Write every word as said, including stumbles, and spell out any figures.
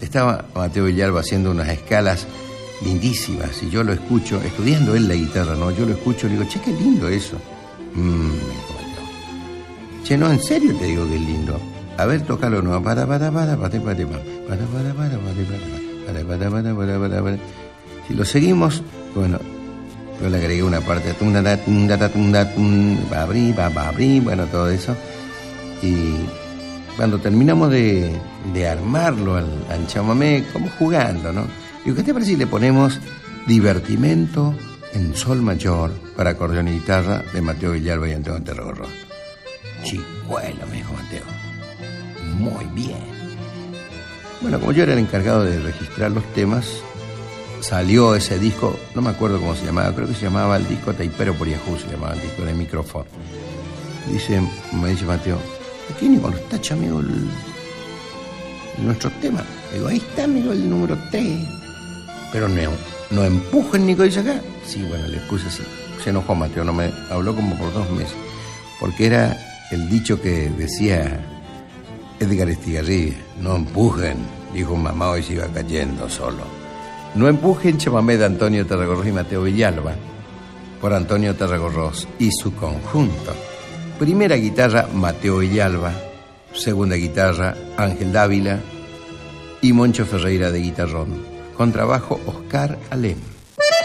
estaba Mateo Villalba haciendo unas escalas lindísimas y yo lo escucho, estudiando él la guitarra, ¿no? Yo lo escucho y le digo, che, qué lindo eso. Mmm, me dijo Mateo. Che, no, en serio te digo que es lindo. A ver, tócalo nuevo. Para, para, para, para, para, para, para, para, para, para, para, para, para, para, para. Si lo seguimos, bueno, yo le agregué una parte, tunda, tunda, tunda, tunda, abrí, va, va, abrí, bueno, todo eso. Y cuando terminamos de, de armarlo al, al chamamé, como jugando, ¿no? Digo, ¿qué te parece si le ponemos Divertimento en sol mayor para acordeón y guitarra de Mateo Villalba y Antonio Tarragorros? Chicuelo, me dijo Mateo. Muy bien. Bueno, como yo era el encargado de registrar los temas, salió ese disco, no me acuerdo cómo se llamaba, creo que se llamaba el disco Taipero por Yahoo, se llamaba el disco de micrófono. Dice, me dice Mateo, aquí ni con los tachos, amigo, el, el nuestro tema. Digo, ahí está, amigo, el número T. Pero no, no empujen, Nico, dice acá. Sí, bueno, le puse así. Se enojó Mateo, no me habló como por dos meses. Porque era el dicho que decía Edgar Estigarribia, no empujen, dijo mamá, y se iba cayendo solo. No empujen, chamamé de Antonio Tarragorros y Mateo Villalba, por Antonio Tarragorros y su conjunto. Primera guitarra, Mateo Villalba. Segunda guitarra, Ángel Dávila y Moncho Ferreira de guitarrón. Contrabajo, Oscar Alem.